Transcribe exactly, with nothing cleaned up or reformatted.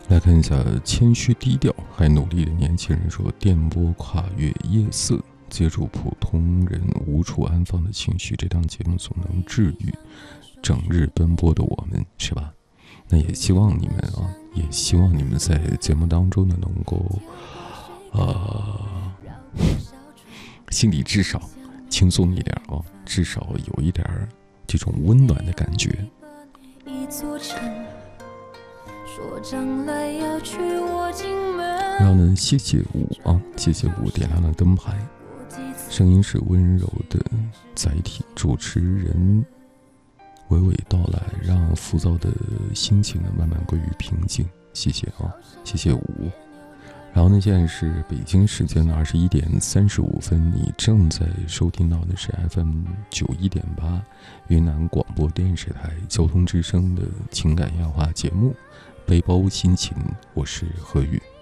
来看一下谦虚低调还努力的年轻人说，电波跨越夜色，接触普通人无处安放的情绪，这档节目总能治愈整日奔波的我们，是吧？那也希望你们啊，也希望你们在节目当中呢，能够呃心里至少轻松一点哦，至少有一点这种温暖的感觉。然后呢，谢谢五啊，谢谢五点亮了灯牌。声音是温柔的载体，主持人娓娓道来，让浮躁的心情呢慢慢归于平静。谢谢啊，谢谢五。然后呢，现在是北京时间的二十一点三十五分，你正在收听到的是 F M 九一点八云南广播电视台交通之声的情感夜话节目《背包心情》，我是何宇。